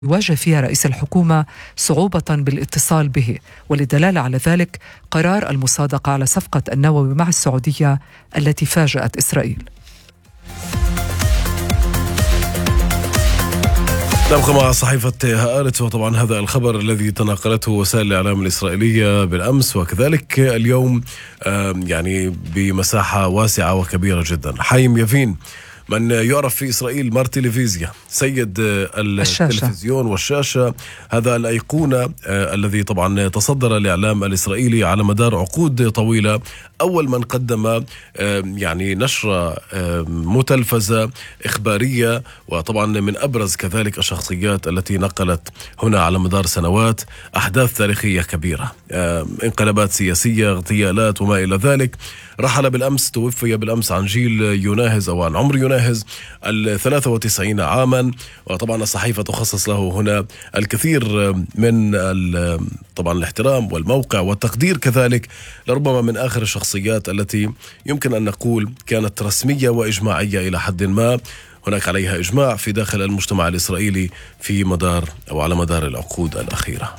يواجه فيها رئيس الحكومة صعوبة بالاتصال به، وللدلالة على ذلك قرار المصادقة على صفقة النووي مع السعودية التي فاجأت إسرائيل. نبقى مع صحيفة هآرتس، وطبعا هذا الخبر الذي تناقلته وسائل الإعلام الإسرائيلية بالأمس وكذلك اليوم يعني بمساحة واسعة وكبيرة جدا. حايم يافين، من يعرف في إسرائيل مار تلفزيا، سيد التلفزيون والشاشة، هذا الأيقونة الذي طبعا تصدر الإعلام الإسرائيلي على مدار عقود طويلة، أول من قدم يعني نشرة متلفزة إخبارية، وطبعا من أبرز كذلك الشخصيات التي نقلت هنا على مدار سنوات أحداث تاريخية كبيرة، انقلابات سياسية، اغتيالات وما إلى ذلك. رحل بالأمس، توفي بالأمس عن جيل يناهز أو عن عمر يناهز 93 عاما، وطبعا الصحيفة تخصص له هنا الكثير من طبعا الاحترام والموقع والتقدير كذلك، لربما من آخر الشخصيات التي يمكن أن نقول كانت رسمية وإجماعية إلى حد ما، هناك عليها إجماع في داخل المجتمع الإسرائيلي في مدار أو على مدار العقود الأخيرة.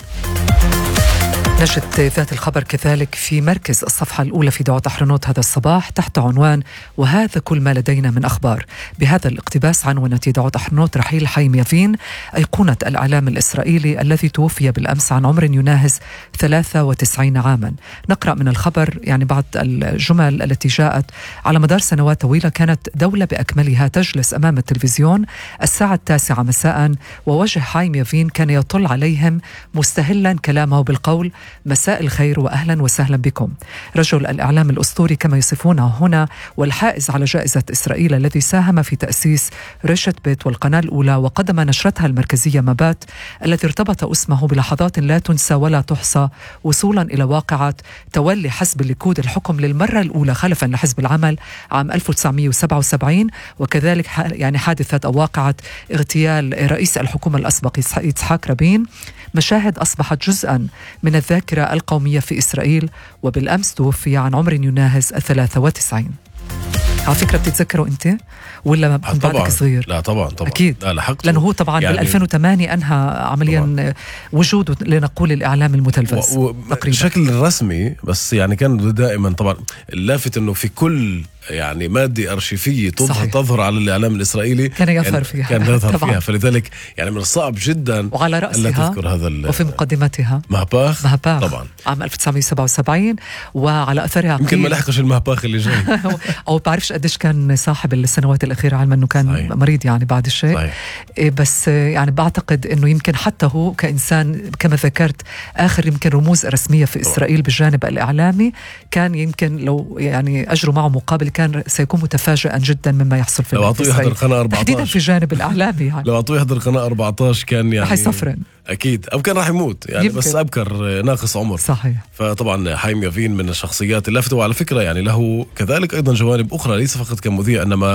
نشرت ذات الخبر كذلك في مركز الصفحة الأولى في دعوة أحرنوت هذا الصباح تحت عنوان وهذا كل ما لدينا من أخبار. بهذا الاقتباس عنونت دعوة أحرنوت رحيل حايم يافين، أيقونة الإعلام الإسرائيلي الذي توفي بالأمس عن عمر يناهز 93 عاما. نقرأ من الخبر يعني بعض الجمل التي جاءت على مدار سنوات طويلة. كانت دولة بأكملها تجلس أمام التلفزيون الساعة 9 مساء، ووجه حايم يافين كان يطل عليهم مستهلا كلامه بالقول مساء الخير وأهلا وسهلا بكم. رجل الإعلام الأسطوري كما يصفونه هنا، والحائز على جائزة إسرائيل الذي ساهم في تأسيس رشة بيت والقناة الأولى وقدم نشرتها المركزية مبات، الذي ارتبط اسمه بلحظات لا تنسى ولا تحصى وصولا إلى واقعة تولي حزب الليكود الحكم للمرة الأولى خلفا لحزب العمل عام 1977، وكذلك يعني حادثة أو واقعة اغتيال رئيس الحكومة الأسبق يצחק رابين، مشاهد أصبحت جزءا من الذاكرة القومية في إسرائيل. وبالأمس توفي عن عمر يناهز 93. على فكرة بتتذكروا أنت ولا ما بكون بعدك صغير؟ لا طبعا أكيد، لا لحقته، لأنه هو طبعا يعني بال2008 أنهى عمليا وجوده لنقول الإعلام المتلفز بشكل رسمي، بس يعني كان دائما طبعا اللافت أنه في كل يعني مادة أرشيفية تظهر على الإعلام الإسرائيلي كان يظهر فيها، كان يظهر فيها، فلذلك يعني من الصعب جدا وعلى رأسها تذكر هذا وفي مقدمتها مهباخ طبعا عام 1977، وعلى أثرها يمكن ما لحقش المهباخ اللي جاي أو بعرفش قديش كان صاحب السنوات الأخيرة، علما أنه كان صحيح. مريض يعني بعد الشيء صحيح. بس يعني بعتقد أنه يمكن حتى هو كإنسان كما ذكرت آخر يمكن رموز رسمية في إسرائيل بالجانب الإعلامي، كان يمكن لو يعني أجروا معه مقابل كان سيكون متفاجئا جدا مما يحصل في إسرائيل تحديدا في الجانب الإعلامي يعني. لو أعطوه يحضر قناة 14 كان يعني حيصفرن أكيد، أو كان راح يموت يعني يمكن. بس أبكر ناقص عمر صحيح. فطبعا حايم يافين من الشخصيات اللافتة، وعلى فكرة يعني له كذلك أيضا جوانب أخرى، ليس فقط كمذيع إنما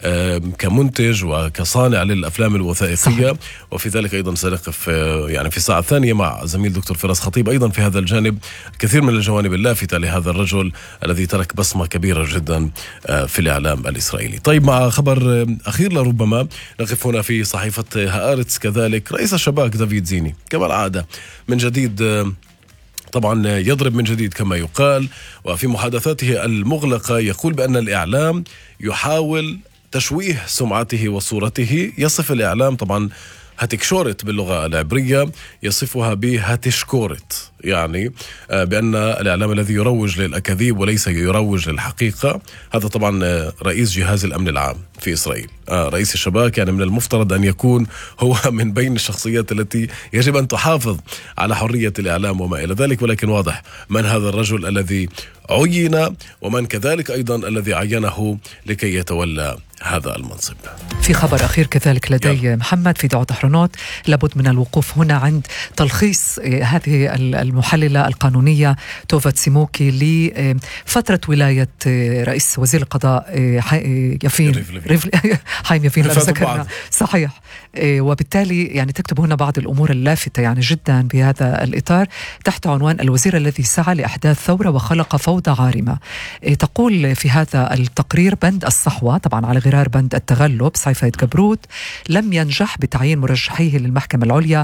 كمنتج وكصانع للأفلام الوثائقية صحيح. وفي ذلك أيضا سنقف يعني في الساعة الثانية مع زميل دكتور فراس خطيب أيضا في هذا الجانب، كثير من الجوانب اللافتة لهذا الرجل الذي ترك بصمة كبيرة جدا في الإعلام الإسرائيلي. طيب مع خبر أخير لربما نقف هنا في صحيفة هآرتس كذلك. رئيس الشباك دافيد زيني كما العادة من جديد طبعا يضرب من جديد كما يقال، وفي محادثاته المغلقة يقول بأن الإعلام يحاول تشويه سمعته وصورته. يصف الإعلام طبعا هتكشورت باللغة العبرية، يصفها بهتشكورت، يعني بأن الإعلام الذي يروج للأكاذيب وليس يروج للحقيقة. هذا طبعا رئيس جهاز الأمن العام في إسرائيل، رئيس الشباك، يعني من المفترض أن يكون هو من بين الشخصيات التي يجب أن تحافظ على حرية الإعلام وما إلى ذلك، ولكن واضح من هذا الرجل الذي عين ومن كذلك أيضا الذي عينه لكي يتولى هذا المنصب. في خبر أخير كذلك لدي محمد في دعوة أحرنوت، لابد من الوقوف هنا عند تلخيص هذه المحللة القانونية توفا تسيموكي لفترة ولاية رئيس وزير القضاء حايم يافين ذكرنا صحيح. وبالتالي يعني تكتب هنا بعض الأمور اللافتة يعني جدا بهذا الإطار تحت عنوان الوزير الذي سعى لإحداث ثورة وخلق فوضى عارمة. تقول في هذا التقرير بند الصحوة طبعا على غرار بند التغلب سعيد فايد كبروت لم ينجح بتعيين مرشحيه للمحكمة العليا